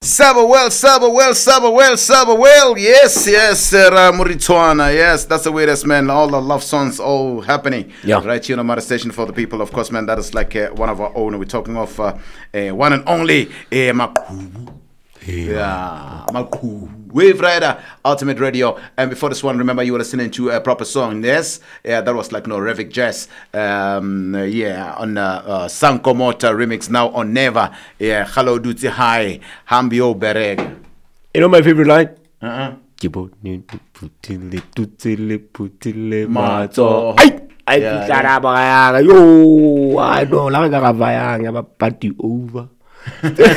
Sabuel. Yes, Muritwana. Yes, that's the weirdest, man. All the love songs all happening. Yeah. Right here on Mara Station for the people, of course, man. That is like one of our own. We're talking of one and only Makubu. Yeah, Makubu. Wave Rider, Ultimate Radio. And before this one, remember you were listening to a proper song. Yes, yeah, that was like Revic Jazz. Yeah, on Sanko Mota remix now on Never. Yeah, Hello Duty High, Hambio Bereg. You know my favorite line? Mato. Ay, yo, I know, lang ka kavayang, party over.